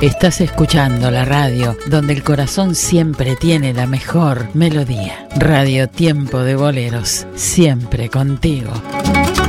Estás escuchando la radio donde el corazón siempre tiene la mejor melodía. Radio Tiempo de Boleros, siempre contigo.